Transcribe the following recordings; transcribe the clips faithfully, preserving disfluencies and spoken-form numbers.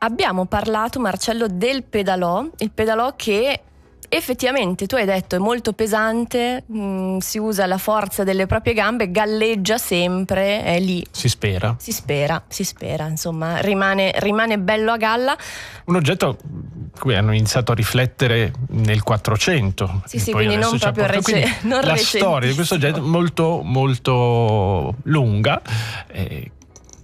abbiamo parlato, Marcello, del pedalò, il pedalò che effettivamente tu hai detto è molto pesante, mh, si usa la forza delle proprie gambe, galleggia sempre, è lì. Si spera. Si spera, si spera, insomma, rimane, rimane bello a galla. Un oggetto cui hanno iniziato a riflettere nel Quattrocento. Sì, sì, quindi non proprio recente. La recenti. storia di questo oggetto è molto, molto lunga. Eh,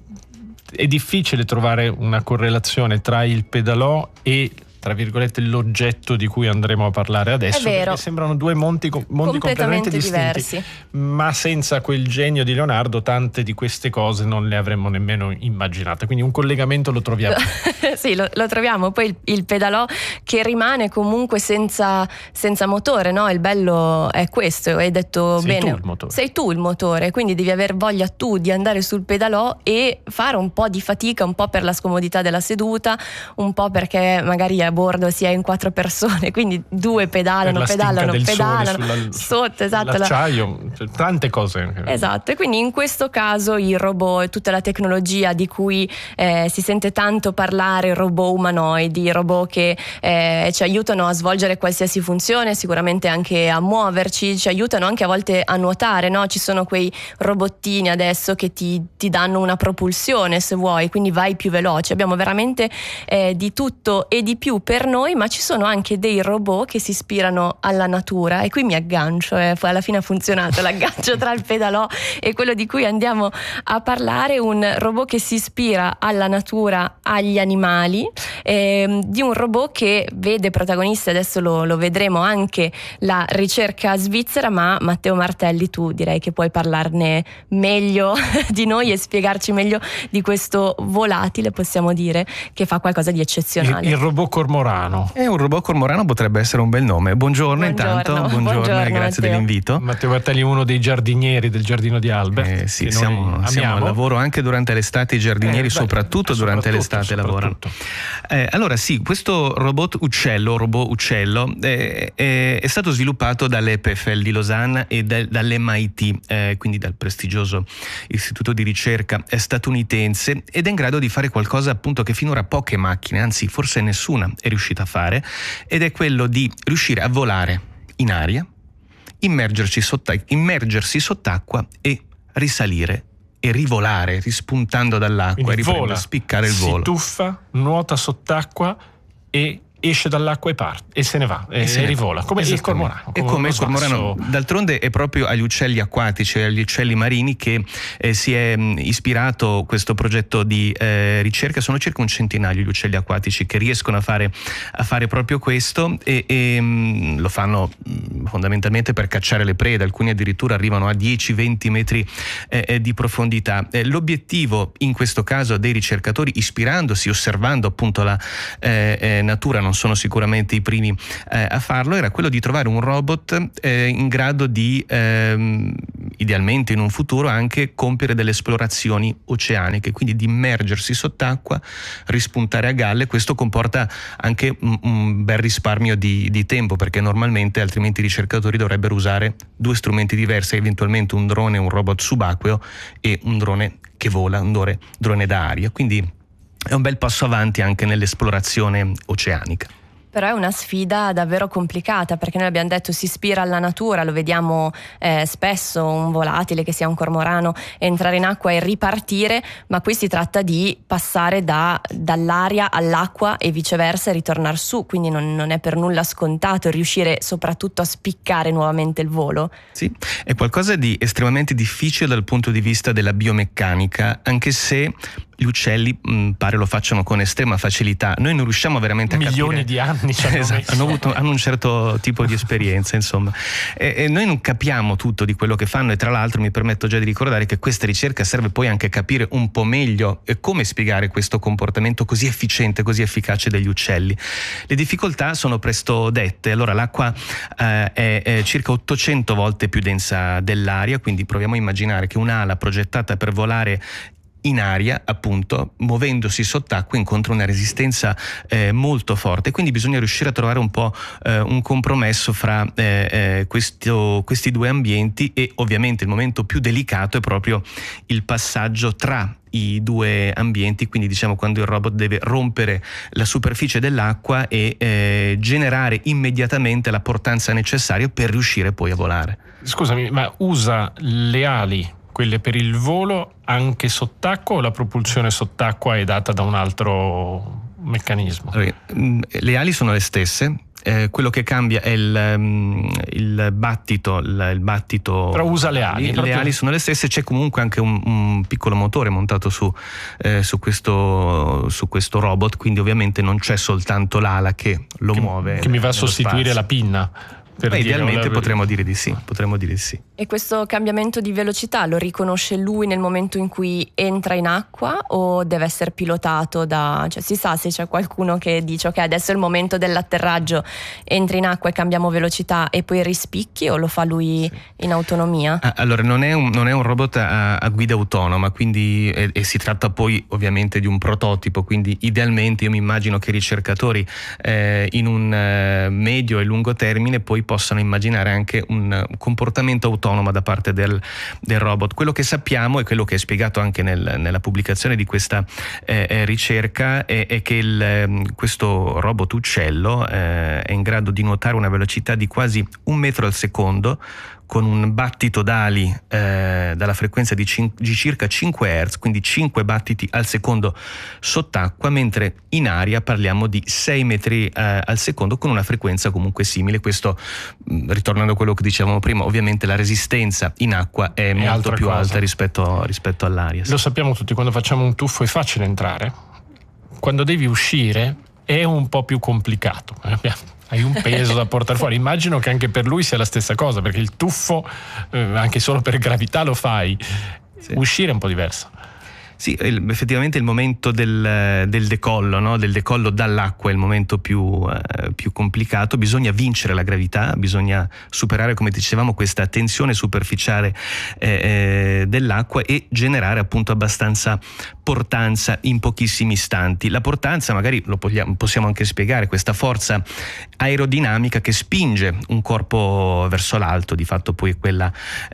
è difficile trovare una correlazione tra il pedalò e, tra virgolette, l'oggetto di cui andremo a parlare adesso, è vero, perché sembrano due mondi, mondi completamente, completamente distinti, diversi. Ma senza quel genio di Leonardo tante di queste cose non le avremmo nemmeno immaginate, quindi un collegamento lo troviamo. Sì, lo, lo troviamo. Poi il, il pedalò che rimane comunque senza, senza motore, no? Il bello è questo, hai detto sei bene, tu il motore. Sei tu il motore, quindi devi aver voglia tu di andare sul pedalò e fare un po' di fatica, un po' per la scomodità della seduta, un po' perché magari a bordo si è in quattro persone, quindi due pedalano, pedalano, pedalano sulla, sotto, esatto, l'acciaio, cioè, tante cose. Esatto, e quindi in questo caso il robot e tutta la tecnologia di cui eh, si sente tanto parlare, robot umanoidi, robot che eh, ci aiutano a svolgere qualsiasi funzione, sicuramente anche a muoverci, ci aiutano anche a volte a nuotare, no? Ci sono quei robottini adesso che ti, ti danno una propulsione se vuoi, quindi vai più veloce. Abbiamo veramente eh, di tutto e di più per noi, ma ci sono anche dei robot che si ispirano alla natura, e qui mi aggancio, eh, alla fine ha funzionato l'aggancio tra il pedalò e quello di cui andiamo a parlare, un robot che si ispira alla natura, agli animali, eh, di un robot che vede protagonisti, adesso lo, lo vedremo, anche la ricerca svizzera, ma Matteo Martelli, tu direi che puoi parlarne meglio di noi e spiegarci meglio di questo volatile, possiamo dire, che fa qualcosa di eccezionale. Il, il robot cormorano. È un robot cormorano, potrebbe essere un bel nome. Buongiorno, buongiorno intanto, buongiorno, buongiorno e grazie Matteo. dell'invito. Matteo Martelli, uno dei giardinieri del giardino di Albert. Eh, sì, siamo, siamo al lavoro anche durante l'estate, i giardinieri eh, soprattutto, beh, durante soprattutto, l'estate lavorano. Eh, allora sì, questo robot uccello, robot uccello, eh, è, è stato sviluppato dall'E P F L di Losanna e del, dall'M I T, eh, quindi dal prestigioso istituto di ricerca statunitense, ed è in grado di fare qualcosa appunto che finora poche macchine, anzi forse nessuna, è riuscita a fare, ed è quello di riuscire a volare in aria, immergersi, sotta- immergersi sott'acqua e risalire e rivolare, rispuntando dall'acqua. Quindi e riprendere, vola, spiccare il volo. Si tuffa, nuota sott'acqua e esce dall'acqua e parte e se ne va e, e, se e rivola come il cormorano. E come il cormorano, d'altronde è proprio agli uccelli acquatici, agli uccelli marini che eh, si è mh, ispirato questo progetto di eh, ricerca. Sono circa un centinaio gli uccelli acquatici che riescono a fare, a fare proprio questo, e, e mh, lo fanno mh, fondamentalmente per cacciare le prede. Alcuni addirittura arrivano a dieci venti metri eh, di profondità. Eh, l'obiettivo in questo caso dei ricercatori, ispirandosi, osservando appunto la eh, eh, natura, non sono sicuramente i primi eh, a farlo, era quello di trovare un robot eh, in grado di ehm, idealmente in un futuro anche compiere delle esplorazioni oceaniche, quindi di immergersi sott'acqua, rispuntare a galle. Questo comporta anche un, un bel risparmio di, di tempo, perché normalmente altrimenti i ricercatori dovrebbero usare due strumenti diversi, eventualmente un drone, un robot subacqueo e un drone che vola, un drone, drone da aria. Quindi è un bel passo avanti anche nell'esplorazione oceanica. Però è una sfida davvero complicata, perché noi abbiamo detto si ispira alla natura, lo vediamo eh, spesso, un volatile che sia un cormorano entrare in acqua e ripartire, ma qui si tratta di passare da, dall'aria all'acqua e viceversa e ritornare su, quindi non, non è per nulla scontato riuscire soprattutto a spiccare nuovamente il volo. Sì, è qualcosa di estremamente difficile dal punto di vista della biomeccanica, anche se gli uccelli mh, pare lo facciano con estrema facilità. Noi non riusciamo veramente a milioni capire. di anni ci hanno, esatto, hanno, avuto, hanno un certo tipo di esperienza, insomma, e, e noi non capiamo tutto di quello che fanno, e tra l'altro mi permetto già di ricordare che questa ricerca serve poi anche a capire un po' meglio come spiegare questo comportamento così efficiente, così efficace degli uccelli. Le difficoltà sono presto dette. Allora, l'acqua eh, è, è circa ottocento volte più densa dell'aria, quindi proviamo a immaginare che un'ala progettata per volare in aria, appunto, muovendosi sott'acqua incontra una resistenza eh, molto forte, quindi bisogna riuscire a trovare un po' eh, un compromesso fra eh, eh, questo, questi due ambienti, e ovviamente il momento più delicato è proprio il passaggio tra i due ambienti, quindi diciamo quando il robot deve rompere la superficie dell'acqua e eh, generare immediatamente la portanza necessaria per riuscire poi a volare. Scusami, ma usa le ali, quelle per il volo, anche sott'acqua, o la propulsione sott'acqua è data da un altro meccanismo? Allora, le ali sono le stesse. Eh, quello che cambia è il, um, il battito, il, il battito. Però usa le ali. Le proprio... ali sono le stesse, c'è comunque anche un, un piccolo motore montato su, eh, su, questo, su questo robot, quindi ovviamente non c'è soltanto l'ala che lo che, muove. Che mi va a sostituire spazio. la pinna. Per Beh, dire, idealmente la... potremmo dire di sì, potremmo dire di sì. E questo cambiamento di velocità lo riconosce lui nel momento in cui entra in acqua, o deve essere pilotato da... cioè si sa se c'è qualcuno che dice ok, adesso è il momento dell'atterraggio, entri in acqua e cambiamo velocità e poi rispicchi, o lo fa lui sì. in autonomia? Ah, allora non è un, non è un robot a, a guida autonoma, quindi e, e si tratta poi ovviamente di un prototipo, quindi idealmente io mi immagino che i ricercatori eh, in un eh, medio e lungo termine poi possano immaginare anche un comportamento autonomo da parte del, del robot. Quello che sappiamo, e quello che è spiegato anche nel, nella pubblicazione di questa eh, ricerca, è, è che il, questo robot uccello eh, è in grado di nuotare a una velocità di quasi un metro al secondo, con un battito d'ali eh, dalla frequenza di, cin- di circa cinque hertz, quindi cinque battiti al secondo sott'acqua, mentre in aria parliamo di sei metri eh, al secondo, con una frequenza comunque simile. Questo, mh, ritornando a quello che dicevamo prima, ovviamente la resistenza in acqua è, è molto più cosa. alta rispetto, rispetto all'aria. Lo sappiamo tutti, quando facciamo un tuffo è facile entrare, quando devi uscire è un po' più complicato. Hai un peso da portare fuori. Immagino che anche per lui sia la stessa cosa, perché il tuffo eh, anche solo per gravità lo fai. Sì. Uscire è un po' diverso. Sì, effettivamente il momento del, del decollo, no? del decollo dall'acqua è il momento più, eh, più complicato. Bisogna vincere la gravità, bisogna superare, come dicevamo, questa tensione superficiale eh, eh, dell'acqua e generare appunto abbastanza portanza in pochissimi istanti. La portanza magari lo possiamo anche spiegare, questa forza aerodinamica che spinge un corpo verso l'alto, di fatto poi è quella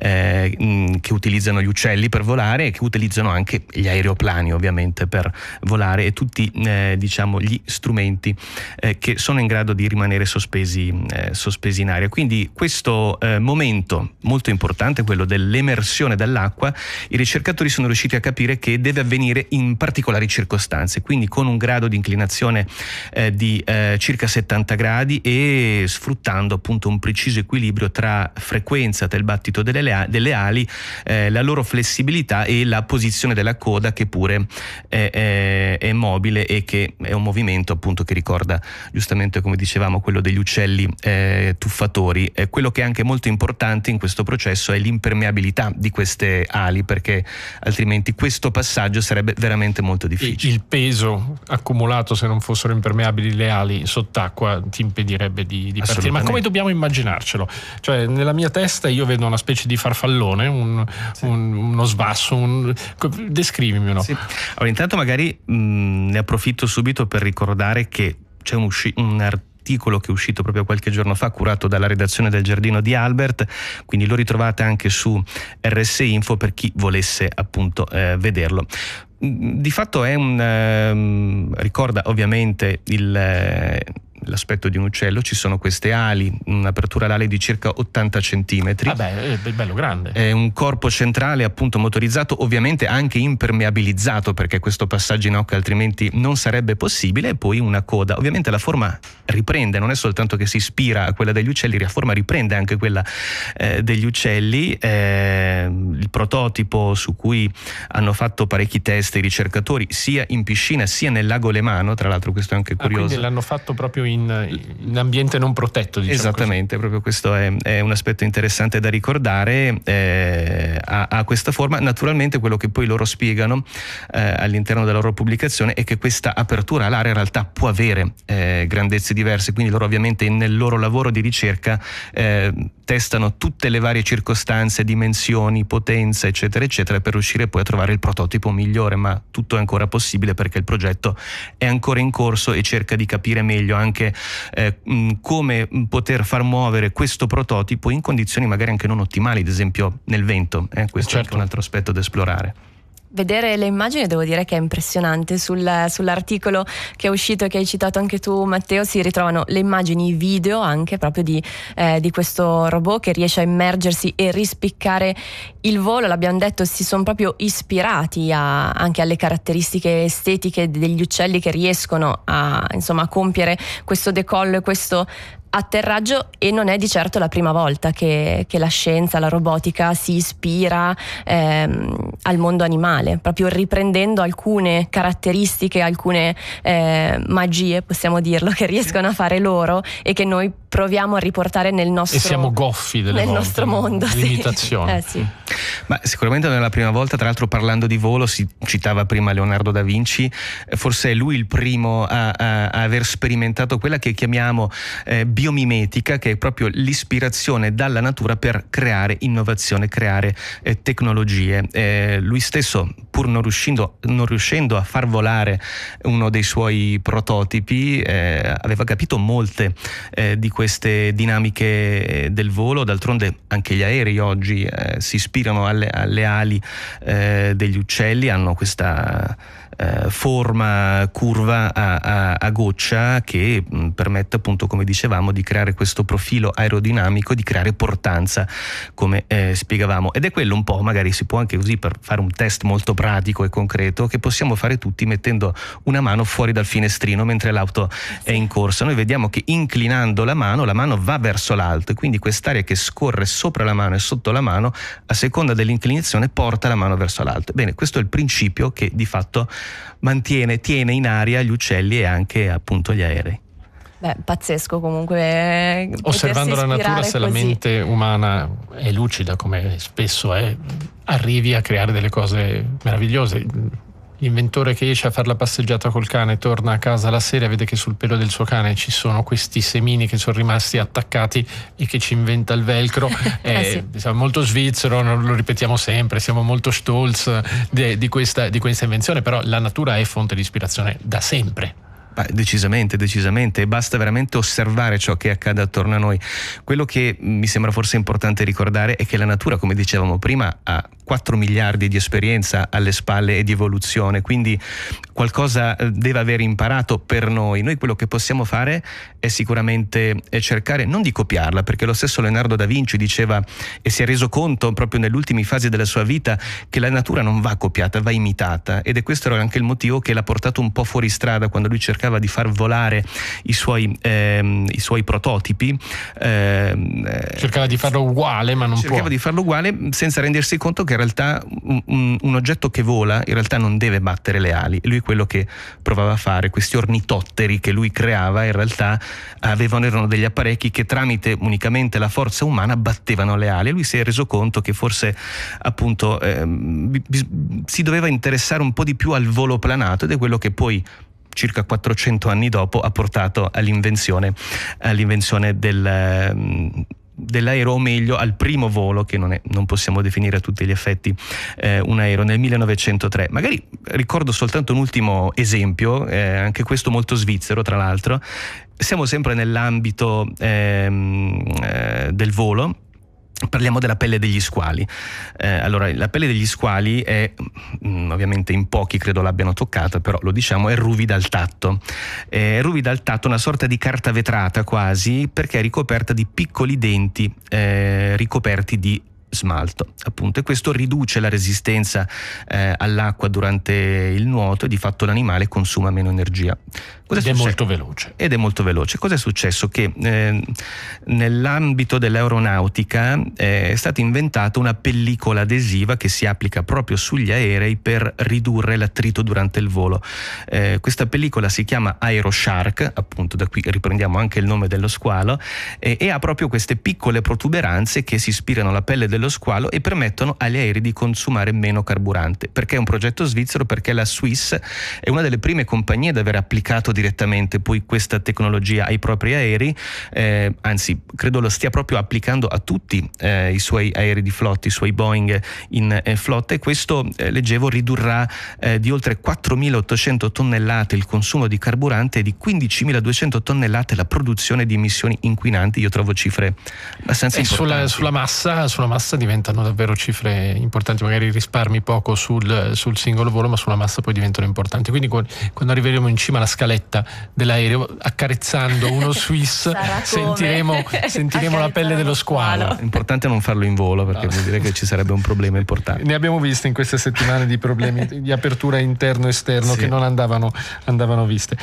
eh, che utilizzano gli uccelli per volare e che utilizzano anche gli aeroplani ovviamente per volare, e tutti eh, diciamo gli strumenti eh, che sono in grado di rimanere sospesi, eh, sospesi in aria. Quindi questo eh, momento molto importante, quello dell'emersione dall'acqua, i ricercatori sono riusciti a capire che deve avvenire in particolari circostanze, quindi con un grado di inclinazione eh, di eh, circa settanta gradi, e sfruttando appunto un preciso equilibrio tra frequenza del battito delle, delle ali, eh, la loro flessibilità e la posizione della coda, che pure è, è, è mobile e che è un movimento appunto che ricorda giustamente, come dicevamo, quello degli uccelli eh, tuffatori. Eh, quello che è anche molto importante in questo processo è l'impermeabilità di queste ali, perché altrimenti questo passaggio sarebbe veramente molto difficile. Il peso accumulato, se non fossero impermeabili le ali sott'acqua, ti impedirebbe di, di partire. Ma come dobbiamo immaginarcelo? Cioè, nella mia testa io vedo una specie di farfallone, un, sì. un, uno sbasso, un... descrivimi uno. Sì. Allora, intanto magari mh, ne approfitto subito per ricordare che c'è un, usci- un articolo articolo che è uscito proprio qualche giorno fa, curato dalla redazione del Giardino di Albert, quindi lo ritrovate anche su R S Info per chi volesse appunto eh, vederlo. Di fatto è un eh, ricorda ovviamente il eh, l'aspetto di un uccello. Ci sono queste ali, un'apertura alale di circa ottanta centimetri. Ah beh, è bello grande. È un corpo centrale appunto motorizzato, ovviamente anche impermeabilizzato, perché questo passaggio in acqua altrimenti non sarebbe possibile, e poi una coda. Ovviamente la forma riprende, non è soltanto che si ispira a quella degli uccelli, la forma riprende anche quella eh, degli uccelli. Eh, il prototipo su cui hanno fatto parecchi test i ricercatori, sia in piscina sia nel lago Lemano, tra l'altro questo è anche curioso. Ah, quindi l'hanno fatto proprio in in, in ambiente non protetto, diciamo. Esattamente, così. Proprio questo è, è un aspetto interessante da ricordare. Eh, ha, ha questa forma. Naturalmente quello che poi loro spiegano eh, all'interno della loro pubblicazione è che questa apertura all'aria in realtà può avere eh, grandezze diverse, quindi loro ovviamente nel loro lavoro di ricerca eh, testano tutte le varie circostanze, dimensioni, potenza, eccetera eccetera, per riuscire poi a trovare il prototipo migliore, ma tutto è ancora possibile perché il progetto è ancora in corso e cerca di capire meglio anche eh, come poter far muovere questo prototipo in condizioni magari anche non ottimali, ad esempio nel vento. Eh, questo certo. è anche un altro aspetto da esplorare. Vedere le immagini devo dire che è impressionante. Sul, sull'articolo che è uscito e che hai citato anche tu, Matteo, si ritrovano le immagini, i video anche proprio di, eh, di questo robot che riesce a immergersi e rispiccare il volo. L'abbiamo detto, si sono proprio ispirati a, anche alle caratteristiche estetiche degli uccelli che riescono a, insomma, a compiere questo decollo e questo atterraggio, e non è di certo la prima volta che, che la scienza, la robotica si ispira ehm, al mondo animale, proprio riprendendo alcune caratteristiche, alcune eh, magie, possiamo dirlo, che riescono a fare loro e che noi proviamo a riportare nel nostro, e siamo goffi delle nel volte, nostro mondo, l'imitazione. Sì. Eh, sì. Ma sicuramente non è la prima volta. Tra l'altro, parlando di volo, si citava prima Leonardo da Vinci, forse è lui il primo a, a, a aver sperimentato quella che chiamiamo eh, biomimetica, che è proprio l'ispirazione dalla natura per creare innovazione, creare eh, tecnologie. Eh, lui stesso, pur non riuscendo, non riuscendo a far volare uno dei suoi prototipi, eh, aveva capito molte eh, di queste dinamiche del volo. D'altronde anche gli aerei oggi eh, si ispirano alle, alle ali eh, degli uccelli, hanno questa eh, forma curva a, a, a goccia che mh, permette, appunto, come dicevamo, di creare questo profilo aerodinamico, di creare portanza, come eh, spiegavamo. Ed è quello un po', magari si può anche così, per fare un test molto pratico e concreto, che possiamo fare tutti mettendo una mano fuori dal finestrino mentre l'auto è in corsa. Noi vediamo che inclinando la mano, la mano va verso l'alto, e quindi quest'aria che scorre sopra la mano e sotto la mano, a seconda dell'inclinazione, porta la mano verso l'alto. Bene, questo è il principio che di fatto mantiene, tiene in aria gli uccelli e anche, appunto, gli aerei. Beh, pazzesco comunque. Osservando la natura, se così. La mente umana è lucida, come spesso è, arrivi a creare delle cose meravigliose. L'inventore che esce a fare la passeggiata col cane, torna a casa la sera e vede che sul pelo del suo cane ci sono questi semini che sono rimasti attaccati e che ci inventa il velcro. eh, sì. Siamo molto svizzero, lo ripetiamo sempre, siamo molto stolz di, di, questa, di questa invenzione, però la natura è fonte di ispirazione da sempre. Beh, decisamente, decisamente, basta veramente osservare ciò che accade attorno a noi. Quello che mi sembra forse importante ricordare è che la natura, come dicevamo prima, ha quattro miliardi di esperienza alle spalle e di evoluzione, quindi qualcosa deve aver imparato per noi. Noi quello che possiamo fare è sicuramente cercare non di copiarla, perché lo stesso Leonardo da Vinci diceva e si è reso conto proprio nelle ultime fasi della sua vita che la natura non va copiata, va imitata, ed è questo anche il motivo che l'ha portato un po' fuori strada quando lui cercava di far volare i suoi, ehm, i suoi prototipi. Ehm, cercava di farlo uguale, ma non cercava può. di farlo uguale senza rendersi conto che in realtà un, un, un oggetto che vola in realtà non deve battere le ali. Lui quello che provava a fare, questi ornitotteri che lui creava, in realtà avevano, erano degli apparecchi che tramite unicamente la forza umana battevano le ali, e lui si è reso conto che forse, appunto, ehm, bis- si doveva interessare un po' di più al volo planato, ed è quello che poi circa quattrocento anni dopo ha portato all'invenzione, all'invenzione del dell'aereo, o meglio al primo volo, che non, è, non possiamo definire a tutti gli effetti eh, un aereo, nel millenovecentotre. Magari ricordo soltanto un ultimo esempio, eh, anche questo molto svizzero tra l'altro. Siamo sempre nell'ambito ehm, eh, del volo. Parliamo della pelle degli squali. Eh, allora, la pelle degli squali è, mh, ovviamente in pochi credo l'abbiano toccata, però lo diciamo, è ruvida al tatto. È ruvida al tatto, una sorta di carta vetrata quasi, perché è ricoperta di piccoli denti eh, ricoperti di smalto, appunto, e questo riduce la resistenza eh, all'acqua durante il nuoto e di fatto l'animale consuma meno energia. Cosa Ed è molto veloce. Ed è molto veloce. Cosa è successo? Che eh, nell'ambito dell'aeronautica eh, è stata inventata una pellicola adesiva che si applica proprio sugli aerei per ridurre l'attrito durante il volo. Eh, questa pellicola si chiama Aeroshark, appunto da qui riprendiamo anche il nome dello squalo, eh, e ha proprio queste piccole protuberanze che si ispirano alla pelle dello squalo e permettono agli aerei di consumare meno carburante. Perché è un progetto svizzero? Perché la Swiss è una delle prime compagnie ad aver applicato direttamente poi questa tecnologia ai propri aerei, eh, anzi credo lo stia proprio applicando a tutti eh, i suoi aerei di flotta, i suoi Boeing in eh, flotta, e questo eh, leggevo ridurrà eh, di oltre quattromilaottocento tonnellate il consumo di carburante e di quindicimiladuecento tonnellate la produzione di emissioni inquinanti. Io trovo cifre abbastanza e importanti. Sulla, sulla, massa, sulla massa diventano davvero cifre importanti, magari risparmi poco sul, sul singolo volo, ma sulla massa poi diventano importanti. Quindi quando arriveremo in cima alla scaletta dell'aereo, accarezzando uno Swiss, sentiremo, sentiremo la pelle dello squalo. È importante non farlo in volo, perché no, vuol dire che ci sarebbe un problema importante. Ne abbiamo viste in queste settimane di problemi di apertura interno-esterno, sì, che non andavano, andavano viste.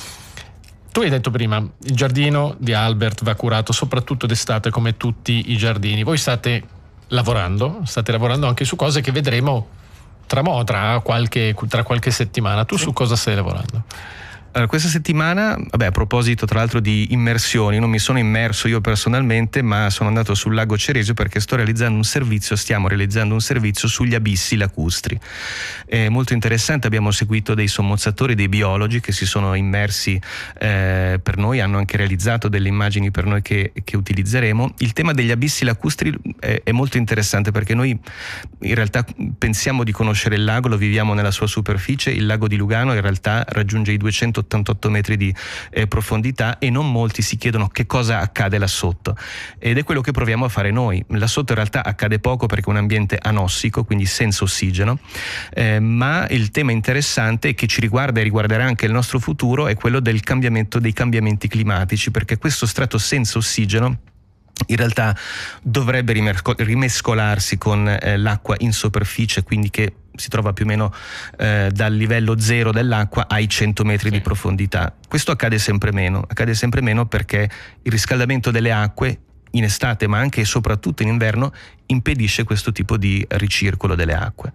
Tu hai detto prima, il giardino di Albert va curato soprattutto d'estate, come tutti i giardini. Voi state lavorando, state lavorando anche su cose che vedremo tra, tra, qualche, tra qualche settimana. Tu sì. Su cosa stai lavorando? Allora, questa settimana, vabbè, a proposito tra l'altro di immersioni, non mi sono immerso io personalmente, ma sono andato sul lago Ceresio perché sto realizzando un servizio, stiamo realizzando un servizio sugli abissi lacustri. È molto interessante, abbiamo seguito dei sommozzatori, dei biologi che si sono immersi eh, per noi, hanno anche realizzato delle immagini per noi che, che utilizzeremo. Il tema degli abissi lacustri è, è molto interessante perché noi in realtà pensiamo di conoscere il lago, lo viviamo nella sua superficie. Il lago di Lugano in realtà raggiunge i duecentottantotto metri di eh, profondità e non molti si chiedono che cosa accade là sotto, ed è quello che proviamo a fare noi. Là sotto in realtà accade poco perché è un ambiente anossico, quindi senza ossigeno, eh, ma il tema interessante che ci riguarda e riguarderà anche il nostro futuro è quello del cambiamento, dei cambiamenti climatici, perché questo strato senza ossigeno in realtà dovrebbe rimescolarsi con eh, l'acqua in superficie, quindi che si trova più o meno eh, dal livello zero dell'acqua ai cento metri sì. di profondità. Questo accade sempre meno, accade sempre meno perché il riscaldamento delle acque in estate, ma anche e soprattutto in inverno, impedisce questo tipo di ricircolo delle acque.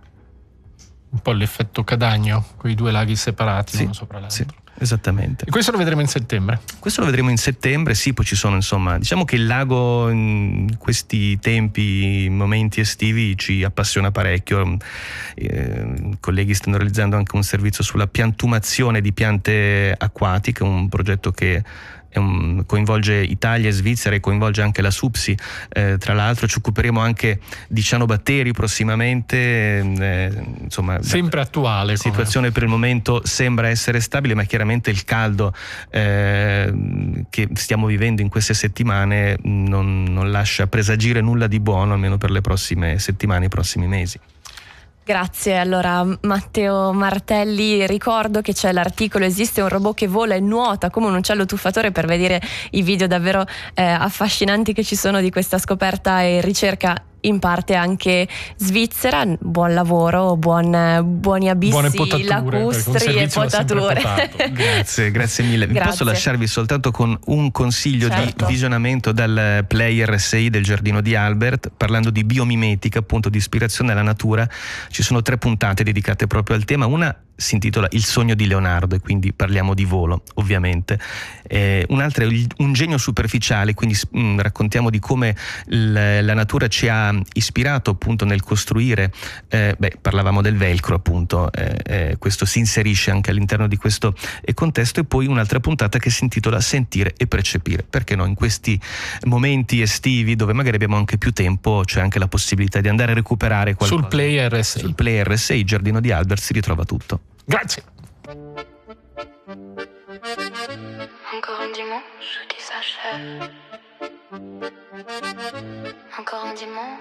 Un po' l'effetto Cadagno, quei due laghi separati sì, uno sopra l'altro. Sì. Esattamente. E questo lo vedremo in settembre? Questo lo vedremo in settembre, sì, poi ci sono insomma, diciamo che il lago in questi tempi, momenti estivi ci appassiona parecchio. Eh, I colleghi stanno realizzando anche un servizio sulla piantumazione di piante acquatiche, un progetto che è un, coinvolge Italia e Svizzera e coinvolge anche la SUPSI. Eh, tra l'altro ci occuperemo anche di cianobatteri prossimamente, eh, insomma sempre attuale. La situazione come... per il momento sembra essere stabile, ma chiaramente il caldo eh, che stiamo vivendo in queste settimane non, non lascia presagire nulla di buono, almeno per le prossime settimane, i prossimi mesi. Grazie. Allora, Matteo Martelli, ricordo che c'è l'articolo "Esiste un robot che vola e nuota come un uccello tuffatore", per vedere i video davvero eh, affascinanti che ci sono di questa scoperta e ricerca in parte anche svizzera. Buon lavoro, buon, buoni abissi lacustri e potature. Grazie, grazie mille. Vi Grazie. Posso lasciarvi soltanto con un consiglio certo. di visionamento dal Play R S I del Giardino di Albert, parlando di biomimetica, appunto di ispirazione alla natura. Ci sono tre puntate dedicate proprio al tema. Una si intitola Il sogno di Leonardo e quindi parliamo di volo, ovviamente. Eh, un'altra è Un genio superficiale, quindi mh, raccontiamo di come l- la natura ci ha ispirato appunto nel costruire, eh, beh, parlavamo del velcro appunto, eh, eh, questo si inserisce anche all'interno di questo eh, contesto. E poi un'altra puntata che si intitola Sentire e percepire, perché no, in questi momenti estivi dove magari abbiamo anche più tempo c'è anche la possibilità di andare a recuperare qualcosa. Sul Play R S I. Sul Play R S I, Giardino di Albert, si ritrova tutto. Grazie. Encore un dimanche qui s'achève. Encore un dimanche